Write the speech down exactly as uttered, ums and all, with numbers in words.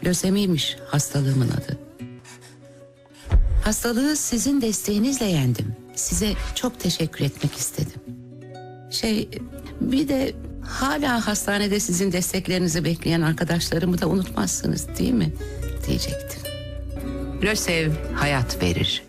Lösemiymiş hastalığımın adı. Hastalığı sizin desteğinizle yendim. Size çok teşekkür etmek istedim. Şey, bir de hala hastanede sizin desteklerinizi bekleyen arkadaşlarımı da unutmazsınız değil mi? Diyecektim. Lösev hayat verir.